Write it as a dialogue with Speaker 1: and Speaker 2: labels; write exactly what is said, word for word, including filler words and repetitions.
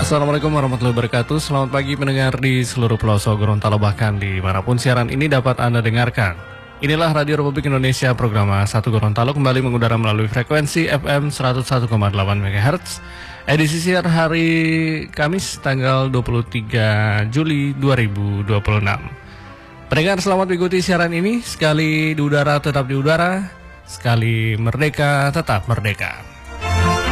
Speaker 1: Assalamualaikum warahmatullahi wabarakatuh. Selamat pagi pendengar di seluruh pelosok Gorontalo, bahkan dimanapun siaran ini dapat Anda dengarkan. Inilah Radio Republik Indonesia, program satu Gorontalo kembali mengudara melalui frekuensi F M seratus satu koma delapan MHz. Edisi siar hari Kamis tanggal dua puluh tiga Juli dua ribu dua puluh enam. Pendengar, selamat mengikuti siaran ini. Sekali di udara tetap di udara, sekali merdeka tetap merdeka.